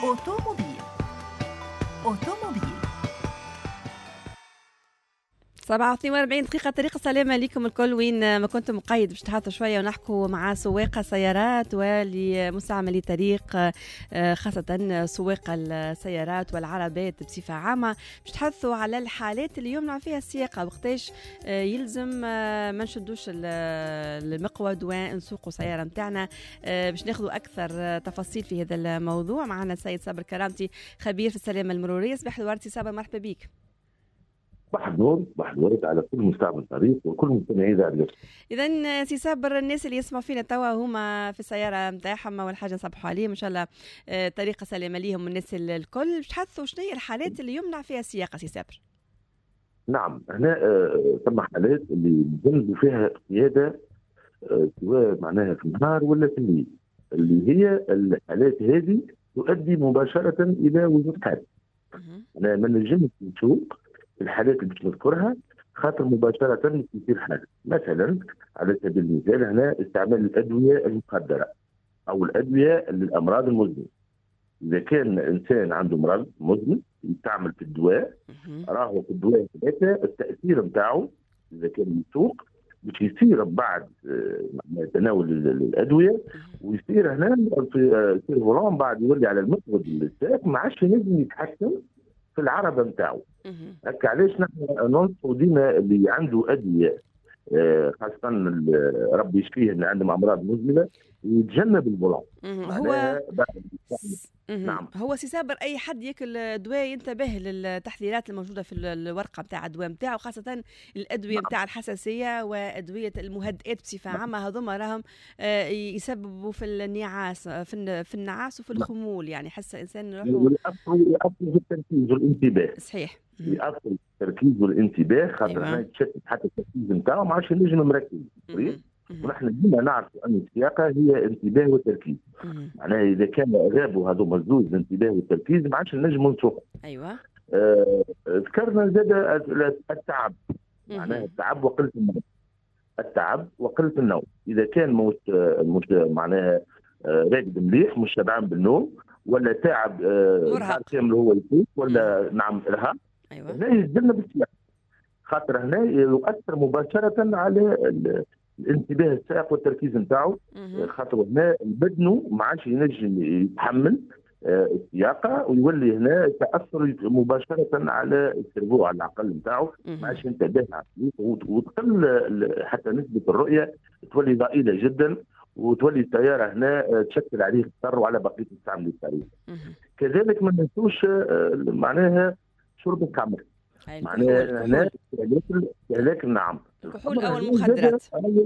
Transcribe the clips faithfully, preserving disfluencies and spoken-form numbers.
أوتوموبيل. أوتوموبيل سبعة واثنين وأربعين دقيقة. طريق سلامة لكم الكل وين ما كنتم مقيد باش نتحدثوا شوية ونحكوا مع سواق السيارات ولمستعملي طريق، خاصة سواق السيارات والعربات بصفة عامة. باش نتحدثوا على الحالات اللي يمنع فيها السياقة، وقتاش يلزم ما نشدوش المقود ونسوقوا سيارة متاعنا. باش ناخذوا أكثر تفاصيل في هذا الموضوع معنا السيد صابر كرامتي، خبير في السلامة المرورية. صباح الورد سي صابر، مرحبا بك. صباح النور، صباح الورد على كل مستعمل طريق وكل مستمعي ذا. اذا سي صابر، الناس اللي يسمعوا فينا توا هما في السياره نتاعهم، اول حاجه نصبحوا عليهم ان شاء الله طريقه سلامه ليهم الناس الكل. باش تحثوا شنو هي الحالات اللي يمنع فيها السياقه سي صابر؟ نعم، هنا آه ثم حالات اللي يجنبوا فيها قياده آه سواء معناها في النهار ولا في الليل، اللي هي الحالات هذه تؤدي مباشره الى وجود حادث. انا ما نجمش نسوق الحالات اللي باش نذكرها خاطر مباشره يصير حادث. مثلا على سبيل المثال هنا استعمال الادويه المخدره او الادويه للامراض المزمنه. اذا كان انسان عنده مرض مزمن يستعمل في الدواء، راهو في الدواء هذاك التاثير نتاعو اذا كان يسوق باش يصير بعد تناول الادويه، ويصير هنا في يصير فولون بعد يولي على المقود السائق ما عادش ينجم يتحكم في العربه نتاعو. هكا علاش نحن ننصحوا ديما اللي عنده ادويه خاصه ربي يشفيه اللي عندهم امراض مزمنه يتجنب الفولون. هو نعم، هو سي صابر اي حد ياكل دواء ينتبه للتحذيرات الموجوده في الورقه نتاع الدواء نتاعو، خاصه الادويه نتاع الحساسيه وادويه المهدئات بصفه عامه. هذوما راهم يسببوا في النعاس في النعاس وفي الخمول، يعني حس انسان روحه يأثر في التركيز والانتباه. صحيح، يأثر في التركيز والانتباه خاطر هنا يتشتت حتى التركيز نتاعو ما عادش ينجم مركز. ونحن ديما نعرفوا ان السياقه هي انتباه وتركيز. معناها اذا كان غابوا هذوما الزوج الانتباه والتركيز ما عادش نجموا نسوقوا. ايوه. آه، ذكرنا زاد التعب، معناها التعب وقله النوم. التعب وقله النوم اذا كان مش مش معناها راقد مليح مش شبعان بالنوم ولا تعب نهار كامل هو يفوق ولا مم. نعم ارهاق. ايوه. هنا يتجنب السياقه خاطر هنا يؤثر مباشره على الانتباه السائق والتركيز نتاعو، خاطر هنا بدنه ما عادش ينجم يتحمل السياقه ويولي هنا تاثر مباشره على السيرفو على العقل نتاعو، ما عادش ينتبه على السياق وتقل حتى نسبه الرؤيه تولي ضئيله جدا وتولي السياره هنا تشكل عليه خطر وعلى بقيه مستعملي الطريق. كذلك ما ننسوش معناها شرب الخمر. معناها هنا استهلاك نعم الكحول او المخدرات.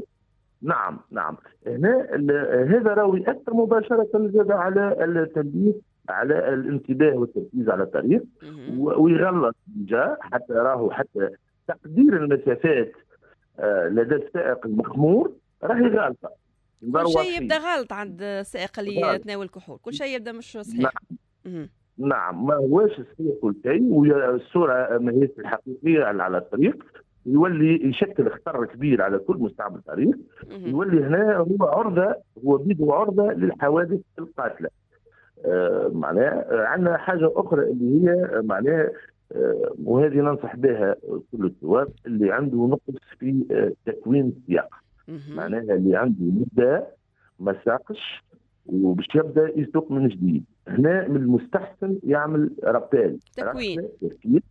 نعم نعم هنا هذا راهو ياثر مباشره زاد على التنبيه على الانتباه والتركيز على الطريق ويغلط جا حتى راهو حتى تقدير المسافات لدى السائق المخمور راهي غالطه. كل شيء يبدا غلط عند السائق اللي يتناول الكحول، كل شيء يبدا مش صحيح. نعم. نعم ما هوش صحيح كل شيء، والصوره ما هيش الحقيقيه على الطريق يولي يشكل خطر كبير على كل مستعمل الطريق. يولي هنا هو عرضه هو بيده عرضه للحوادث القاتله. آه معناها عندنا حاجه اخرى اللي هي معناها آه وهذه ننصح بها كل السواق اللي عنده نقص في آه تكوين السياق. معناها اللي عنده مده ما ساقش وباش يبدا يسوق من جديد، هنا من المستحسن يعمل ربطال تكوين تركيز.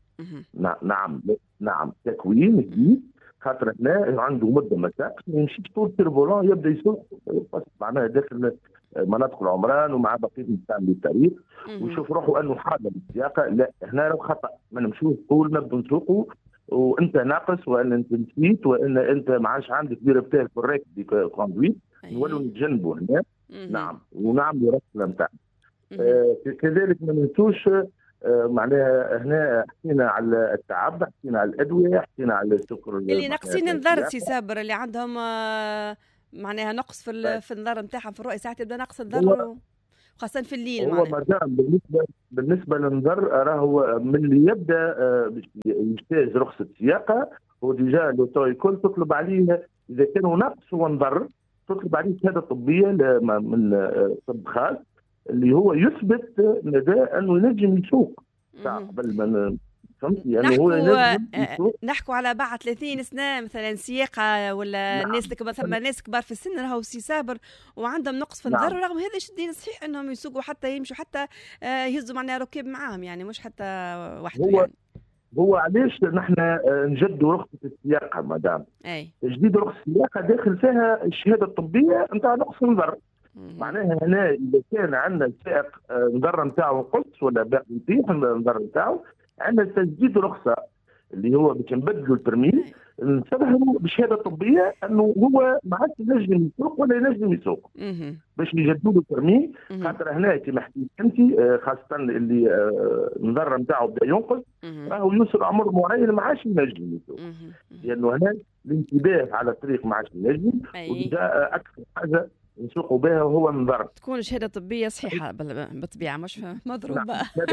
نعم نعم تكوين جديد خاطر هنا عنده مده ما ساقش ما يمشيش طول الفولون يبدا يسوق معناها داخل مناطق العمران ومع بقيه مستعملي الطريق ويشوف روحه انه حاضر بالسياقه. لا، هنا راه خطا، ما نمشوش طول نبدا نسوقوا وانت ناقص وان انت نسيت وان انت ما عادش عندك ربطال في الراكب كوندويت. نولوا نتجنبوا هنا. نعم ونعملوا رسله نتاعنا. آه كذلك ما ننسوش آه معناها هنا حكينا على التعب، حكينا على الادويه، حكينا على السكر اللي ناقصين النظر سي صابر، اللي عندهم آه معناها نقص في في النظر نتاعهم في الرؤيه، ساعات يبدا نقص النظر خاصه في الليل. هو معناها بالنسبه بالنسبه للنظر راهو من اللي يبدا آه يجتاز رخصه سياقه هو ديجا لوتو يكون تطلب عليه اذا كانوا نقص ونظر تطلب عليه شهاده طبيه من طب خاص اللي هو يثبت مدى انه ينجم يسوق قبل ما فهمت يعني نحكوا هو نحكوا على بعد ثلاثين سنه مثلا سياقه ولا نعم. ناس كبار ثم ناس كبار في السن راهو سي سابر وعندهم نقص في النظر نعم. رغم هذا شدين صحيح انهم يسوقوا حتى يمشوا حتى يهزوا معناها ركاب معاهم يعني مش حتى وحده هو يعني. هو علاش نحن نجدوا رخصه السياقه مدام اي تجديد رخصه السياقه داخل فيها الشهاده الطبيه نتاع نقص النظر. معناها هنا اذا كان عندنا السائق النظر نتاعو نقص ولا باقي يطيح النظر نتاعو عندنا تجديد رخصه اللي هو باش نبدلوا البرمي نسبهوا بشهاده طبيه انه هو ما عادش ينجم يسوق ولا ينجم يسوق باش يجددوا له البرمي. خاطر هنا كما حكيت انت خاصه اللي النظر نتاعو بدا ينقص راهو يوصل عمر معين ما عادش ينجم يسوق لانه هنا الانتباه على الطريق ما عادش ينجم وجاء اكثر حاجه نسوقوا بها وهو النظر تكون شهاده طبيه صحيحه بالطبيعه مش مضروبه.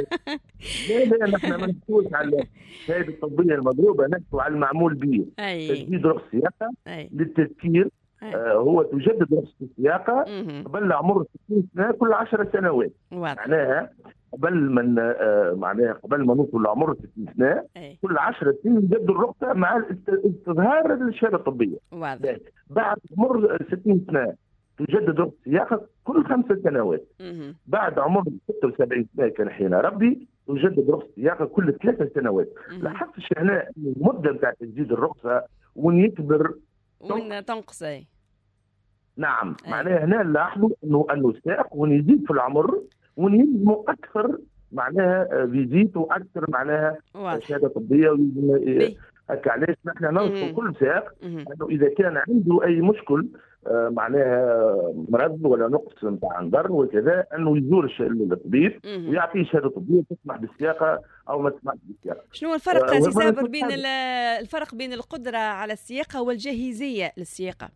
لا لا نحن ما نحكوش على الشهاده الطبيه المضروبه نحكوا على المعمول به. تجديد رخصه السياقه للتذكير آه هو تجدد رخصه السياقه قبل عمر ستين سنه كل عشر سنوات. معناها قبل من آه معناها قبل ما نوصل لعمر ستين سنه أي. كل عشر سنين نجدد الرخصه مع استظهار الشهاده الطبيه. واضح. بعد عمر ستين سنه تجدد رخصة السياقة كل خمس سنوات. مم. بعد عمر ستة وسبعين سنة كان حين ربي تجدد رخصة السياقة كل ثلاث سنوات. لاحظتش هنا المدة نتاع تجديد الرخصة وين يكبر وين تنقص. نعم أي. معناها هنا نلاحظوا انه انه السائق وين يزيد في العمر وين يلزموا اكثر معناها فيزيت واكثر معناها شهادة طبية ويلزم هكا. علاش نحن ننصح كل سائق انه اذا كان عنده اي مشكل آه معناها مرض ولا نقص نتاع نظر وكذا انه يزور الطبيب ويعطيه شهاده طبيه تسمح بالسياقه او ما تسمحش بالسياقه. شنو الفرق آه سي سابر بين الفرق بين القدره على السياقه والجاهزيه للسياقه؟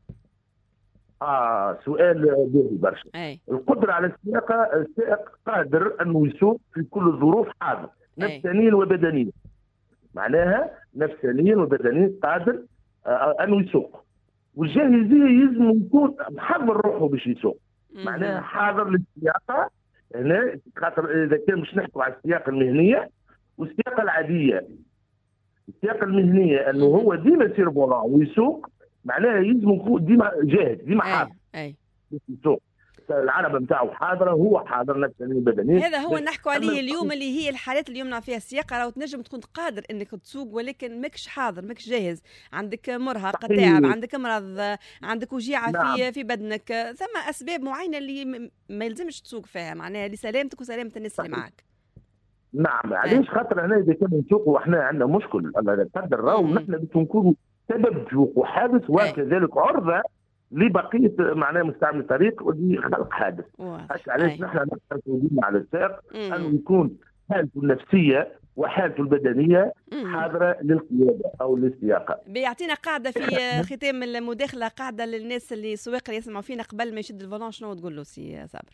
اه سؤال باهي برشا. القدره على السياقه السائق قادر انه يسوق في كل الظروف حاضر نفسانيا وبدنيا. معناها نفسانيا وبدنيا قادر آه انه يسوق. والجاهزيه يلزم يكون محضر روحه باش يسوق. معناها حاضر للسياقه هنا خاطر اذا كان مش نحكوا على السياقه المهنيه والسياقه العاديه. السياقه المهنيه انه هو ديما يسير فولان ويسوق معناها يلزم يكون ديما جاهز ديما حاضر باش يسوق. العربه نتاعو حاضره هو حاضر نفسانيا بدنيا. هذا هو نحكوا عليه اليوم اللي هي الحالات اللي يمنع فيها السياقه راهو تنجم تكون قادر انك تسوق ولكن ماكش حاضر ماكش جاهز عندك مرهق تعب عندك مرض عندك وجيعه نعم. في في بدنك ثم اسباب معينه اللي ما يلزمش تسوق فيها معناها لسلامتك وسلامه الناس اللي معك. نعم علاش خاطر هنا اذا كنا نسوقوا واحنا عندنا مشكل الله لا يقدر راهو نحن نكونوا سبب وقوع حادث وكذلك عرضه لبقيه معناه مستعمل الطريق ولخلق حادث. هكا علاش نحن نحرصوا على السائق انه يكون حالته النفسيه وحالته البدنيه حاضره للقياده او للسياقه. بيعطينا قاعده في ختام المداخله قاعده للناس اللي سواق اللي يسمعوا فينا قبل ما يشد الفولون شنو تقول له سي صابر؟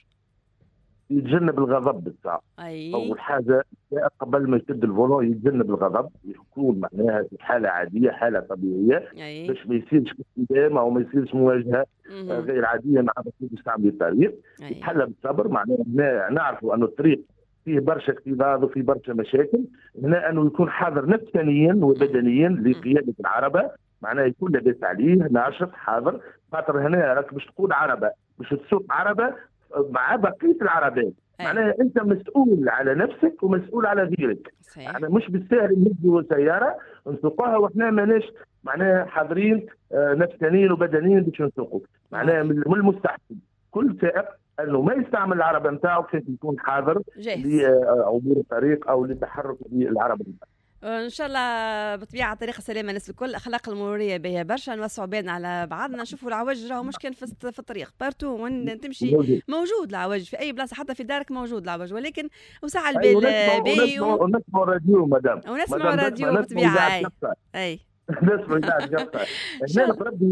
يتجنب الغضب بالساعه. أي. اول حاجه قبل ما يشد الفولون يتجنب الغضب يكون معناها في حاله عاديه حاله طبيعيه باش ما يصيرش اصطدام او ما يصيرش مواجهه مم. غير عاديه مع مستعمل الطريق. يتحلى بالصبر معناها نعرفوا انه الطريق فيه برشا اكتظاظ وفيه برشا مشاكل. هنا انه يكون حاضر نفسانيا وبدنيا لقياده العربه معناها يكون لاباس عليه ناشط حاضر. خاطر هنا راك باش تقود عربه باش تسوق عربه مع بقيه العربات. معناها انت مسؤول على نفسك ومسؤول على غيرك. يعني مش بالسهل نجيو سياره نسوقوها واحنا ماناش معناها حاضرين آه نفسانيا وبدنيا باش نسوقوا. معناها من المستحسن كل سائق انه ما يستعمل العربه نتاعو كيف يكون حاضر لعبور الطريق او لتحرك بالعربه نتاعو. ان شاء الله بطبيعه طريقه سلامه الناس الكل. الاخلاق المروريه باهيه برشا نوسعوا بالنا على بعضنا نشوفوا العوج راهو مش كان في الطريق بارتو وين تمشي موجود. موجود العوج في اي بلاصه حتى في دارك موجود العوج ولكن وسع البال باهي ونسمعوا راديو مدام ونسمعوا راديو بالطبيعه اي اي نسمعوا اذاعه قصه هنا بربي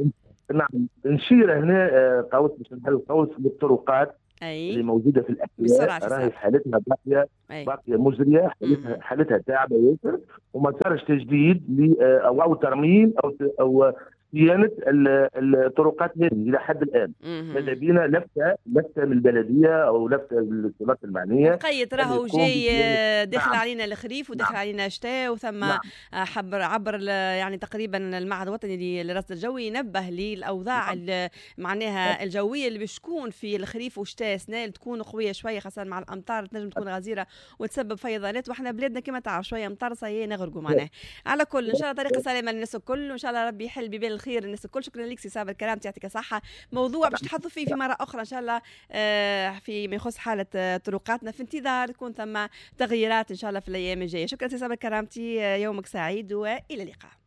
نعم نشير هنا قوس باش نحل قوس بالطرقات أي. اللي موجوده في الاحياء راهي حالتها باقيه باقيه مزريه حالتها, حالتها تعبه ياسر وما صارش تجديد او او ترميم او او صيانه الطرقات هذه الى حد الان. ماذا بينا لفته لفته من البلديه او لفته من السلطات المعنيه. نقيت راهو جاي داخل نعم. علينا الخريف وداخل نعم. علينا الشتاء وثم نعم. حبر عبر يعني تقريبا المعهد الوطني للرصد الجوي ينبه للاوضاع نعم. معناها نعم. الجويه اللي باش تكون في الخريف والشتاء سنال تكون قويه شويه خاصه مع الامطار تنجم تكون غزيره وتسبب فيضانات، واحنا بلادنا كما تعرف شويه امطار صاي نغرقوا معناها. على كل ان شاء الله طريقه سلامه للناس الكل وان شاء الله ربي يحل ببال الخير الناس الكل. شكرا لك سي صابر الكرام، يعطيك الصحه. موضوع باش نتحدثوا فيه في مره اخرى ان شاء الله فيما يخص حاله طرقاتنا، في انتظار تكون ثم تغييرات ان شاء الله في الايام الجايه. شكرا سي صابر كرامتي، يومك سعيد والى اللقاء.